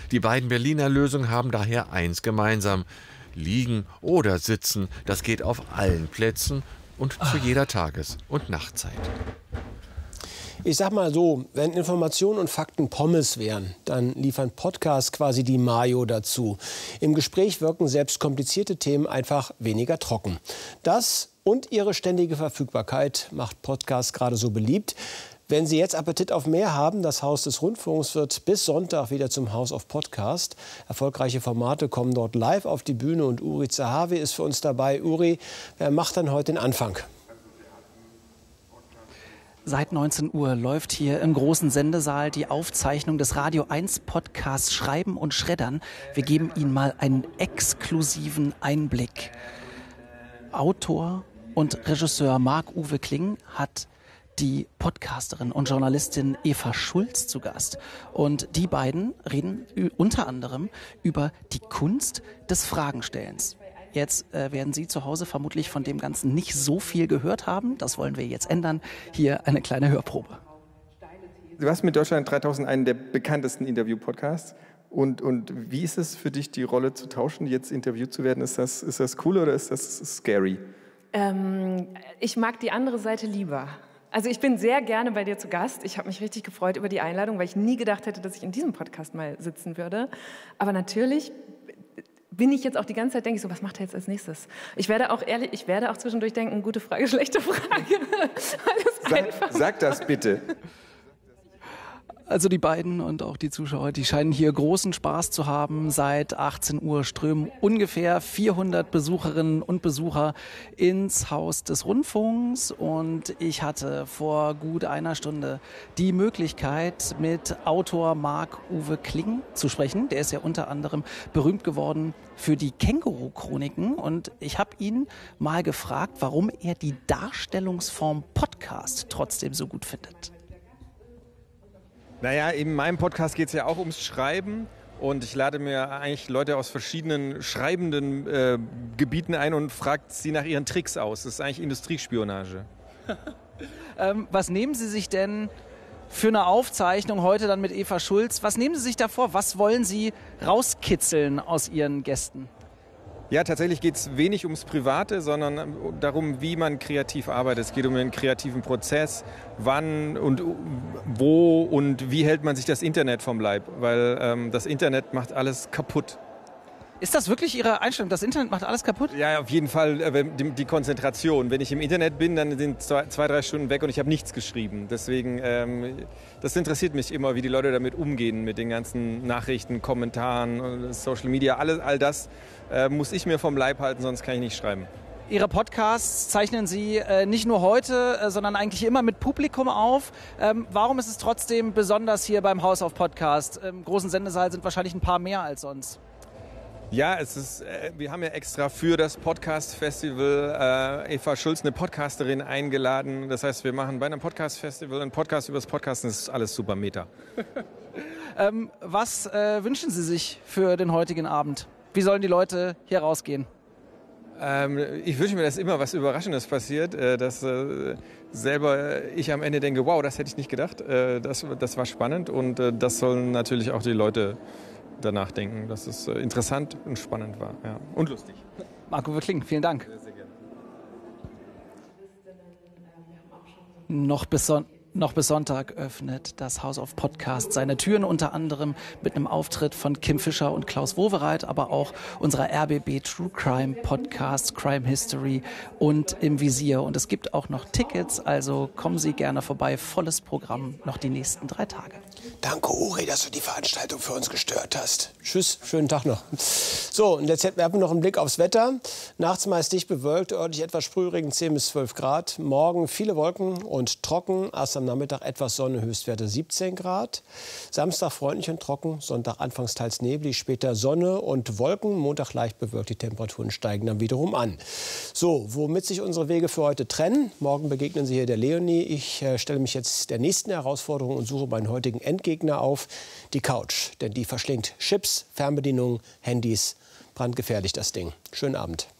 Die beiden Berliner Lösungen haben daher eins gemeinsam. Liegen oder sitzen, das geht auf allen Plätzen und zu jeder Tages- und Nachtzeit. Ich sag mal so, wenn Informationen und Fakten Pommes wären, dann liefern Podcasts quasi die Mayo dazu. Im Gespräch wirken selbst komplizierte Themen einfach weniger trocken. Das und ihre ständige Verfügbarkeit macht Podcasts gerade so beliebt. Wenn Sie jetzt Appetit auf mehr haben, das Haus des Rundfunks wird bis Sonntag wieder zum House of Podcast. Erfolgreiche Formate kommen dort live auf die Bühne und Uri Zahavi ist für uns dabei. Uri, wer macht dann heute den Anfang? Seit 19 Uhr läuft hier im großen Sendesaal die Aufzeichnung des Radio 1 Podcasts Schreiben und Schreddern. Wir geben Ihnen mal einen exklusiven Einblick. Autor und Regisseur Marc-Uwe Kling hat die Podcasterin und Journalistin Eva Schulz zu Gast. Und die beiden reden unter anderem über die Kunst des Fragenstellens. Jetzt werden Sie zu Hause vermutlich von dem Ganzen nicht so viel gehört haben. Das wollen wir jetzt ändern. Hier eine kleine Hörprobe. Du hast mit Deutschland 3000 einen der bekanntesten Interview-Podcasts. Und wie ist es für dich, die Rolle zu tauschen, jetzt interviewt zu werden? Ist das cool oder ist das scary? Ich mag die andere Seite lieber. Also ich bin sehr gerne bei dir zu Gast. Ich habe mich richtig gefreut über die Einladung, weil ich nie gedacht hätte, dass ich in diesem Podcast mal sitzen würde. Aber natürlich bin ich jetzt auch die ganze Zeit, denke ich so, was macht er jetzt als nächstes? Ich werde auch zwischendurch denken, gute Frage, schlechte Frage. Sag das bitte. Also die beiden und auch die Zuschauer, die scheinen hier großen Spaß zu haben. Seit 18 Uhr strömen ungefähr 400 Besucherinnen und Besucher ins Haus des Rundfunks. Und ich hatte vor gut einer Stunde die Möglichkeit, mit Autor Marc-Uwe Kling zu sprechen. Der ist ja unter anderem berühmt geworden für die Känguru-Chroniken. Und ich habe ihn mal gefragt, warum er die Darstellungsform Podcast trotzdem so gut findet. Naja, in meinem Podcast geht es ja auch ums Schreiben und ich lade mir eigentlich Leute aus verschiedenen schreibenden Gebieten ein und frage sie nach ihren Tricks aus. Das ist eigentlich Industriespionage. Was nehmen Sie sich denn für eine Aufzeichnung heute dann mit Eva Schulz? Was nehmen Sie sich da vor? Was wollen Sie rauskitzeln aus Ihren Gästen? Ja, tatsächlich geht es wenig ums Private, sondern darum, wie man kreativ arbeitet. Es geht um den kreativen Prozess, wann und wo und wie hält man sich das Internet vom Leib, weil das Internet macht alles kaputt. Ist das wirklich Ihre Einstellung? Das Internet macht alles kaputt? Ja, auf jeden Fall die Konzentration. Wenn ich im Internet bin, dann sind 2-3 Stunden weg und ich habe nichts geschrieben. Deswegen, das interessiert mich immer, wie die Leute damit umgehen, mit den ganzen Nachrichten, Kommentaren, Social Media, all das muss ich mir vom Leib halten, sonst kann ich nicht schreiben. Ihre Podcasts zeichnen Sie nicht nur heute, sondern eigentlich immer mit Publikum auf. Warum ist es trotzdem besonders hier beim House of Podcast? Im großen Sendesaal sind wahrscheinlich ein paar mehr als sonst. Ja, wir haben ja extra für das Podcast-Festival Eva Schulz, eine Podcasterin, eingeladen. Das heißt, wir machen bei einem Podcast-Festival einen Podcast über das Podcasten. Das ist alles super meta. Was wünschen Sie sich für den heutigen Abend? Wie sollen die Leute hier rausgehen? Ich wünsche mir, dass immer was Überraschendes passiert, dass selber ich am Ende denke, wow, das hätte ich nicht gedacht. Das war spannend und das sollen natürlich auch die Leute danach denken, dass es interessant und spannend war, ja. Und lustig. Marc-Uwe Kling, vielen Dank. Sehr gerne. Noch bis Sonntag öffnet das House of Podcast seine Türen, unter anderem mit einem Auftritt von Kim Fischer und Klaus Wowereit, aber auch unserer RBB True Crime Podcast, Crime History und Im Visier. Und es gibt auch noch Tickets, also kommen Sie gerne vorbei. Volles Programm noch die nächsten 3 Tage. Danke, Uri, dass du die Veranstaltung für uns gestört hast. Tschüss, schönen Tag noch. So, und jetzt werfen wir noch einen Blick aufs Wetter. Nachts meist dicht bewölkt, örtlich etwas Sprühregen, 10 bis 12 Grad. Morgen viele Wolken und trocken. Erst am Nachmittag etwas Sonne, Höchstwerte 17 Grad. Samstag freundlich und trocken, Sonntag anfangs teils neblig, später Sonne und Wolken. Montag leicht bewölkt, die Temperaturen steigen dann wiederum an. So, womit sich unsere Wege für heute trennen. Morgen begegnen Sie hier der Leonie. Ich stelle mich jetzt der nächsten Herausforderung und suche meinen heutigen Endgegner auf, die Couch. Denn die verschlingt Chips, Fernbedienungen, Handys. Brandgefährlich das Ding. Schönen Abend.